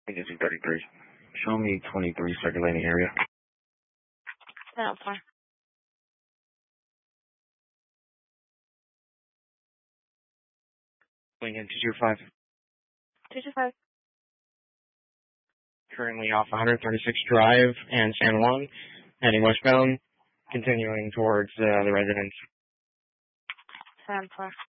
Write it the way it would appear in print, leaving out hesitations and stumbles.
Agency 33. Show me 23 circulating area. 10-4. Going in 225. 225. Currently off 136 Drive and San Juan, heading westbound, continuing towards the residence. 10-4.